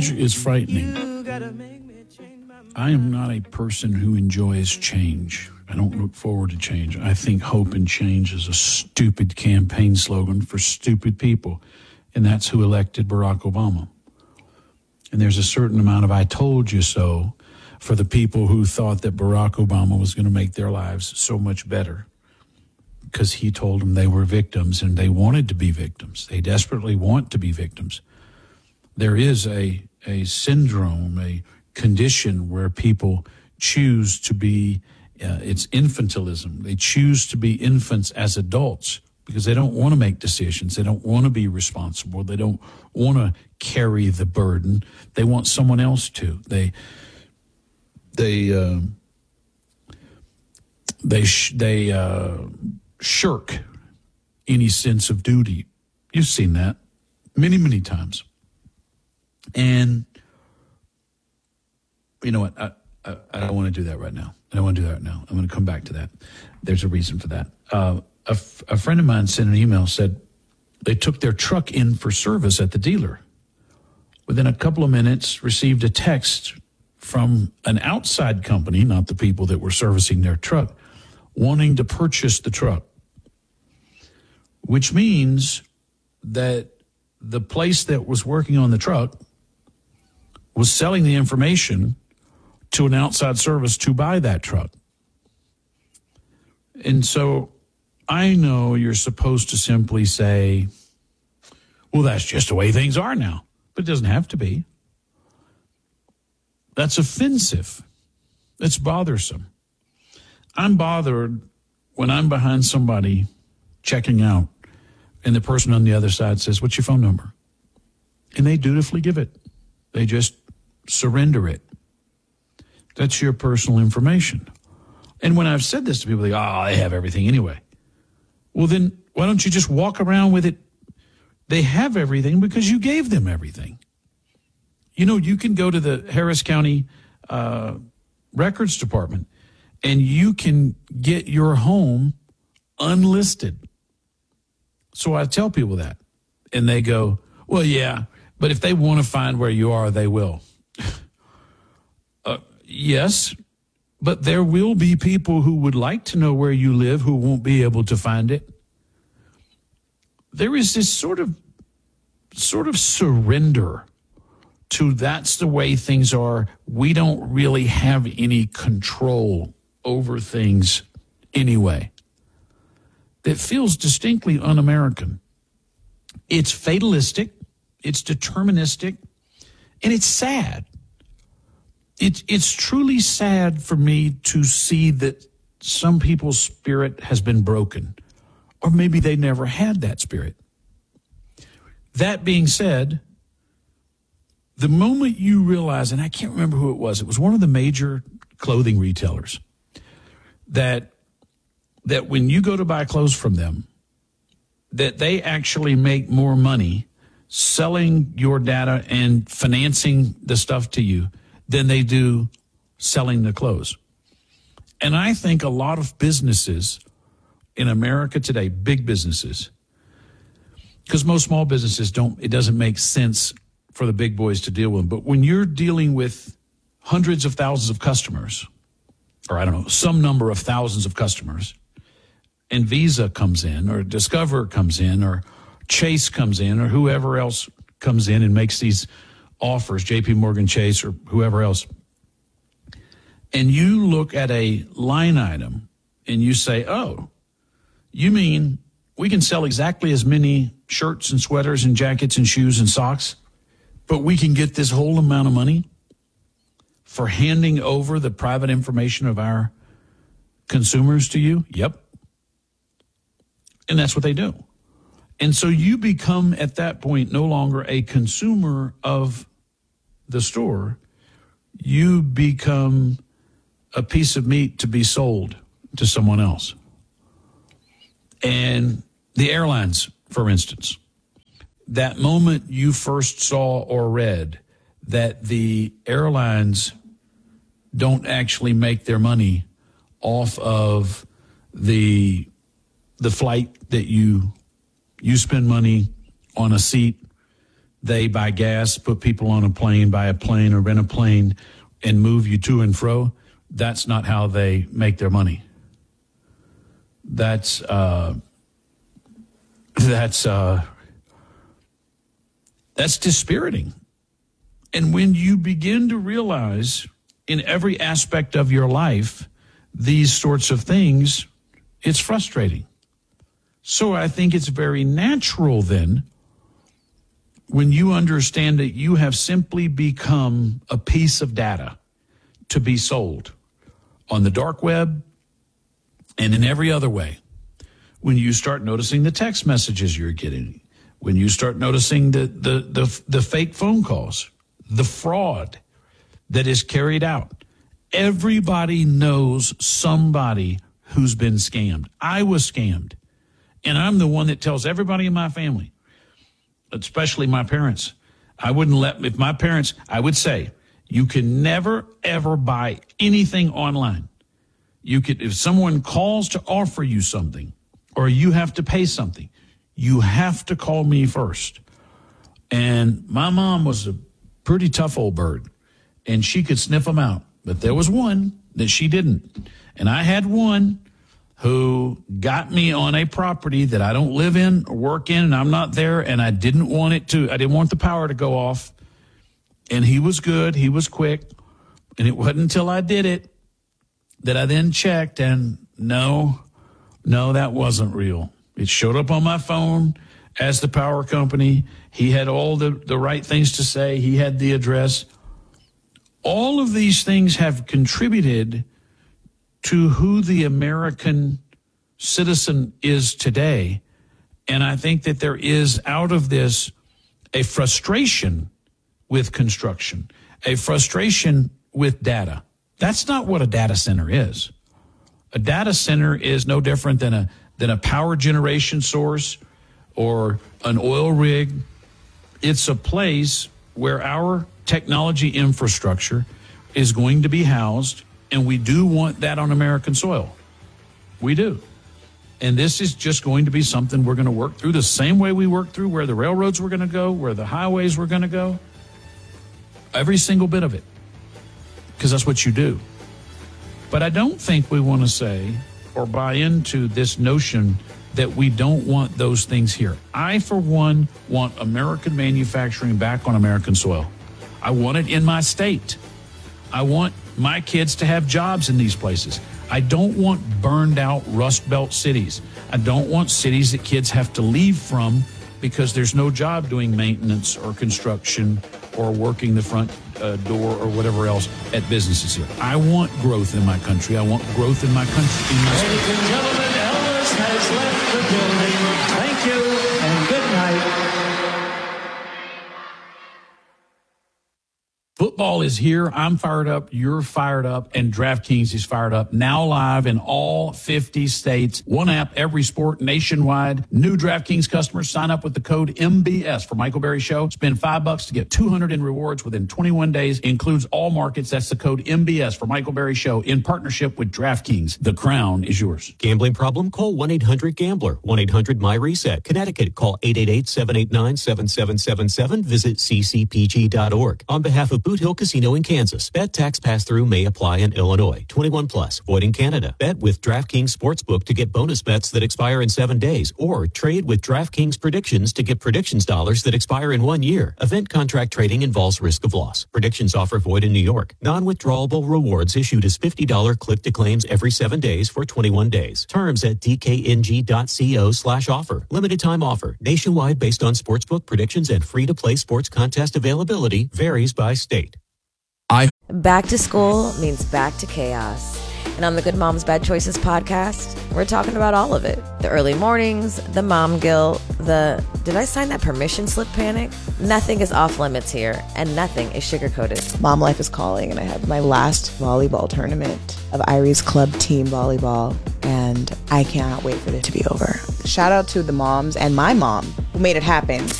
Change is frightening. I am not a person who enjoys change. I don't look forward to change. I think hope and change is a stupid campaign slogan for stupid people, and that's who elected Barack Obama. And there's a certain amount of I told you so for the people who thought that Barack Obama was going to make their lives so much better because he told them they were victims and they wanted to be victims. They desperately want to be victims. There is a syndrome, a condition where people choose to be, it's infantilism. They choose to be infants as adults because they don't want to make decisions. They don't want to be responsible. They don't want to carry the burden. They want someone else to. They shirk any sense of duty. You've seen that many, many times. And you know what? I don't want to do that right now. I don't want to do that right now. I'm going to come back to that. There's a reason for that. A friend of mine sent an email, said they took their truck in for service at the dealer. Within a couple of minutes, received a text from an outside company, not the people that were servicing their truck, wanting to purchase the truck, which means that the place that was working on the truck was selling the information to an outside service to buy that truck. And so I know you're supposed to simply say, well, that's just the way things are now. But it doesn't have to be. That's offensive. It's bothersome. I'm bothered when I'm behind somebody checking out and the person on the other side says, what's your phone number? And they dutifully give it. They just surrender it. That's your personal information. And when I've said this to people, they go, oh, they have everything anyway. Well, then why don't you just walk around with it? They have everything because you gave them everything. You know, you can go to the Harris County Records Department and you can get your home unlisted. So I tell people that. And they go, well, yeah, but if they want to find where you are, they will. Yes, but there will be people who would like to know where you live who won't be able to find it. There is this sort of surrender to that's the way things are. We don't really have any control over things anyway. That feels distinctly un-American. It's fatalistic, it's deterministic, and it's sad. It's truly sad for me to see that some people's spirit has been broken, or maybe they never had that spirit. That being said, the moment you realize, and I can't remember who it was one of the major clothing retailers, that when you go to buy clothes from them, that they actually make more money selling your data and financing the stuff to you than they do selling the clothes. And I think a lot of businesses in America today, big businesses, because most small businesses it doesn't make sense for the big boys to deal with them. But when you're dealing with hundreds of thousands of customers, or I don't know, some number of thousands of customers, and Visa comes in, or Discover comes in, or Chase comes in, or whoever else comes in and makes these offers, JP Morgan Chase or whoever else, and you look at a line item and you say, oh, you mean we can sell exactly as many shirts and sweaters and jackets and shoes and socks, but we can get this whole amount of money for handing over the private information of our consumers to you? Yep. And that's what they do. And so you become, at that point, no longer a consumer of the store. You become a piece of meat to be sold to someone else. And the airlines, for instance, that moment you first saw or read that the airlines don't actually make their money off of the flight that you spend money on a seat they buy gas, put people on a plane, buy a plane or rent a plane and move you to and fro. That's not how they make their money. That's dispiriting. And when you begin to realize in every aspect of your life these sorts of things, it's frustrating. So I think it's very natural then, when you understand that you have simply become a piece of data to be sold on the dark web and in every other way, when you start noticing the text messages you're getting, when you start noticing the fake phone calls, the fraud that is carried out, everybody knows somebody who's been scammed. I was scammed, and I'm the one that tells everybody in my family, especially my parents. I would say, you can never, ever buy anything online. If someone calls to offer you something or you have to pay something, you have to call me first. And my mom was a pretty tough old bird, and she could sniff them out. But there was one that she didn't. And I had one who got me on a property that I don't live in or work in, and I'm not there, and I didn't want the power to go off. And he was good, he was quick, and it wasn't until I did it that I then checked, and no, that wasn't real. It showed up on my phone as the power company. He had all the right things to say. He had the address. All of these things have contributed to who the American citizen is today. And I think that there is out of this a frustration with construction, a frustration with data. That's not what a data center is. A data center is no different than a power generation source or an oil rig. It's a place where our technology infrastructure is going to be housed, and we do want that on American soil. We do. And this is just going to be something we're going to work through the same way we worked through where the railroads were going to go, where the highways were going to go. Every single bit of it. Because that's what you do. But I don't think we want to say or buy into this notion that we don't want those things here. I, for one, want American manufacturing back on American soil. I want it in my state. I want my kids to have jobs in these places. I don't want burned out Rust Belt cities. I don't want cities that kids have to leave from because there's no job doing maintenance or construction or working the front door or whatever else at businesses here. I want growth in my country. I want growth in my country. Ladies and gentlemen, Elvis has left the building. Thank you and good night. Football is here. I'm fired up. You're fired up. And DraftKings is fired up. Now live in all 50 states. One app, every sport nationwide. New DraftKings customers sign up with the code MBS for Michael Berry Show. Spend $5 to get $200 in rewards within 21 days. Includes all markets. That's the code MBS for Michael Berry Show in partnership with DraftKings. The crown is yours. Gambling problem? Call 1-800-GAMBLER. 1-800-MY-RESET. Connecticut, call 888-789-7777. Visit ccpg.org. On behalf of Boot Hill Casino in Kansas. Bet tax pass-through may apply in Illinois. 21 plus. Void in Canada. Bet with DraftKings Sportsbook to get bonus bets that expire in 7 days. Or trade with DraftKings Predictions to get predictions dollars that expire in 1 year. Event contract trading involves risk of loss. Predictions offer void in New York. Non-withdrawable rewards issued as $50 click-to-claims every 7 days for 21 days. Terms at dkng.co/offer. Limited time offer. Nationwide based on sportsbook predictions and free-to-play sports contest availability. Varies by state. Back to school means back to chaos. And on the Good Moms Bad Choices podcast, we're talking about all of it. The early mornings, the mom guilt, the did I sign that permission slip panic? Nothing is off limits here, and nothing is sugar-coated. Mom life is calling, and I have my last volleyball tournament of Irie's club team volleyball, and I cannot wait for it to be over. Shout out to the moms and my mom who made it happen.